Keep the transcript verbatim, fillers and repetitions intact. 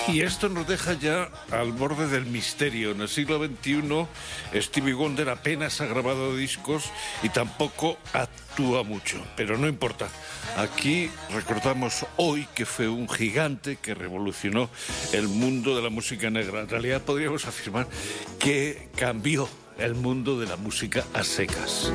Y esto nos deja ya al borde del misterio. En el siglo veintiuno, Stevie Wonder apenas ha grabado discos y tampoco actúa mucho. Pero no importa. Aquí recordamos hoy que fue un gigante que revolucionó el mundo de la música negra. En realidad podríamos afirmar que cambió el mundo de la música a secas.